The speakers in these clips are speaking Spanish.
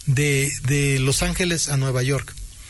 de Los Ángeles a Nueva York.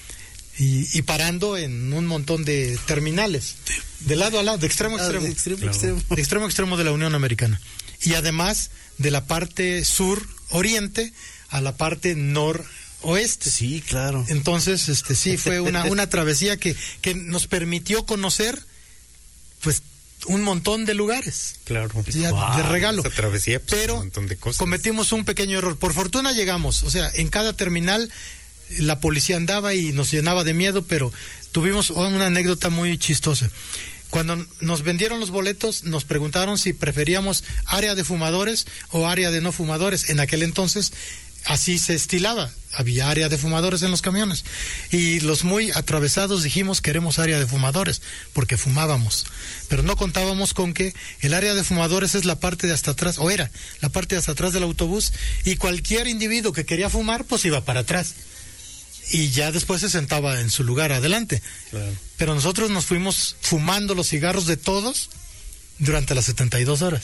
Y parando en un montón de terminales, de lado a lado, de extremo a extremo. De extremo a extremo de la Unión Americana. Y además de la parte sur-oriente a la parte noroeste. Sí, claro. Entonces, sí, fue una travesía que nos permitió conocer, pues, un montón de lugares. Claro. De regalo. Esa travesía, pues, pero un montón de cosas. cometimos un pequeño error. Por fortuna llegamos. O sea, en cada terminal la policía andaba y nos llenaba de miedo, pero tuvimos una anécdota muy chistosa. Cuando nos vendieron los boletos, nos preguntaron si preferíamos área de fumadores o área de no fumadores. En aquel entonces así se estilaba, había área de fumadores en los camiones. Y los muy atravesados dijimos: queremos área de fumadores, porque fumábamos. Pero no contábamos con que el área de fumadores es la parte de hasta atrás, o era la parte de hasta atrás del autobús, y cualquier individuo que quería fumar, pues iba para atrás. Y ya después se sentaba en su lugar adelante. Claro. Pero nosotros nos fuimos fumando los cigarros de todos durante las 72 horas.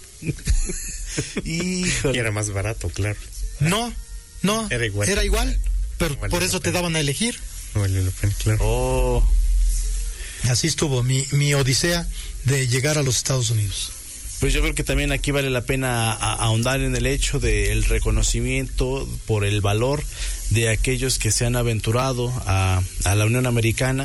Híjole. Y era más barato, claro. No, era igual, pero vale, por eso te daban a elegir. No valió la pena, claro. Oh. Así estuvo mi odisea de llegar a los Estados Unidos. Pues yo creo que también aquí vale la pena ahondar en el hecho del reconocimiento por el valor de aquellos que se han aventurado a la Unión Americana,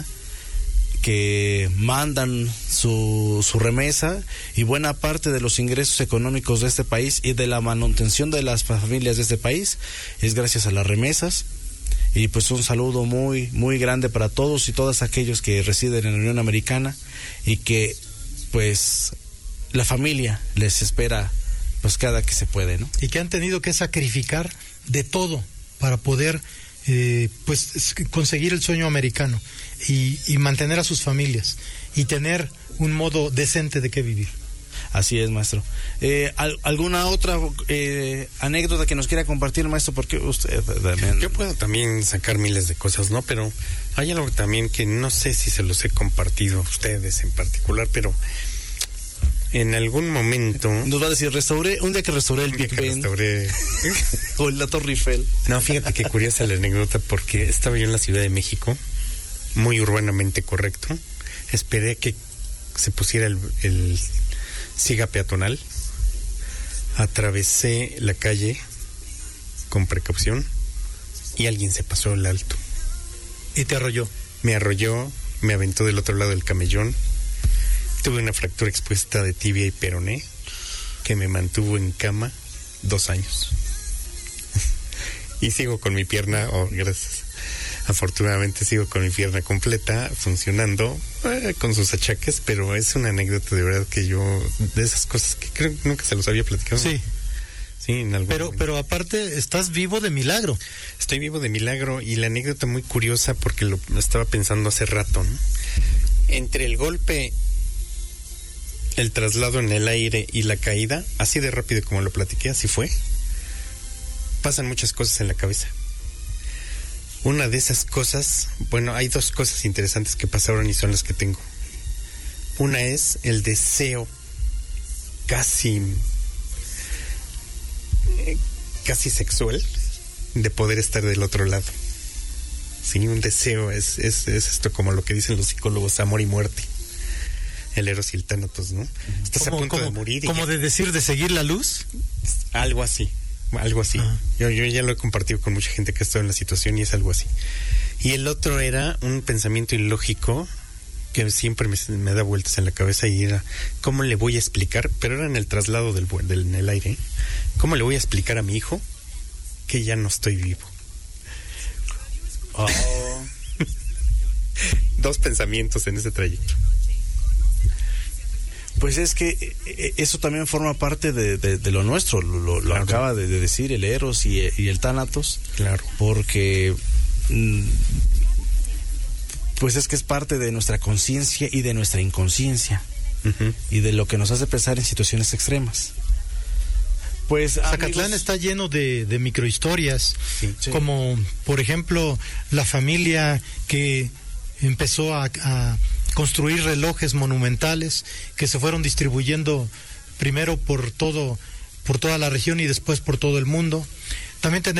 que mandan su remesa, y buena parte de los ingresos económicos de este país y de la manutención de las familias de este país es gracias a las remesas. Y pues un saludo muy, muy grande para todos y todas aquellos que residen en la Unión Americana, y que pues la familia les espera pues cada que se puede, ¿no? Y que han tenido que sacrificar de todo para poder pues conseguir el sueño americano y mantener a sus familias y tener un modo decente de qué vivir. Así es, maestro. ¿Alguna otra anécdota que nos quiera compartir, maestro? Porque usted también... Yo puedo también sacar miles de cosas, ¿no? Pero hay algo también que no sé si se los he compartido a ustedes en particular, pero en algún momento... Nos va a decir, un día que restauré el Big Ben o la Torre Eiffel. No, fíjate qué curiosa la anécdota, porque estaba yo en la Ciudad de México, muy urbanamente correcto. Esperé que se pusiera el siga peatonal. Atravesé la calle con precaución y alguien se pasó el alto. ¿Y te arrolló? Me arrolló, me aventó del otro lado del camellón. Tuve una fractura expuesta de tibia y peroné que me mantuvo en cama 2 años. Y sigo con mi pierna, gracias. Afortunadamente sigo con mi pierna completa, funcionando, con sus achaques, pero es una anécdota de verdad que yo, de esas cosas que creo que nunca se los había platicado. Sí. Sí, en algún momento. Pero aparte, estás vivo de milagro. Estoy vivo de milagro, y la anécdota muy curiosa porque lo estaba pensando hace rato, ¿no? Entre el golpe, el traslado en el aire y la caída, así de rápido como lo platiqué, así fue, pasan muchas cosas en la cabeza. Una de esas cosas, bueno, hay 2 cosas interesantes que pasaron y son las que tengo. Una es el deseo casi sexual de poder estar del otro lado. Sí, un deseo es esto, como lo que dicen los psicólogos, amor y muerte. El Eros y el Tánatos, ¿no? Estás a punto de morir. ¿Como de decir, de seguir la luz? Algo así. Yo ya lo he compartido con mucha gente que ha estado en la situación y es algo así. Y el otro era un pensamiento ilógico que siempre me da vueltas en la cabeza, y era, ¿cómo le voy a explicar? Pero era en el traslado en el aire. ¿Cómo le voy a explicar a mi hijo que ya no estoy vivo? Oh. 2 pensamientos en ese trayecto. Pues es que eso también forma parte de lo nuestro, lo claro. Acaba de decir el Eros y el Tánatos. Claro. Porque pues es que es parte de nuestra conciencia y de nuestra inconsciencia. Uh-huh. Y de lo que nos hace pensar en situaciones extremas. Pues Zacatlán está lleno de microhistorias, sí. Como por ejemplo la familia que empezó a construir relojes monumentales que se fueron distribuyendo primero por toda la región y después por todo el mundo. También tenemos